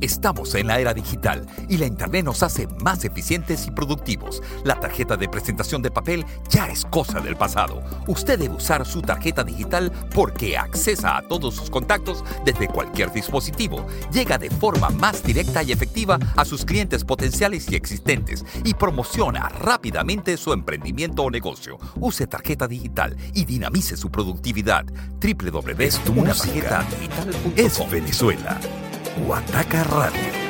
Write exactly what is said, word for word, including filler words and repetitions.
Estamos en la era digital y la Internet nos hace más eficientes y productivos. La tarjeta de presentación de papel ya es cosa del pasado. Usted debe usar su tarjeta digital porque accesa a todos sus contactos desde cualquier dispositivo. Llega de forma más directa y efectiva a sus clientes potenciales y existentes y promociona rápidamente su emprendimiento o negocio. Use tarjeta digital y dinamice su productividad. doble u doble u doble u punto una tarjeta digital punto com. Es Venezuela. Guataca Radio.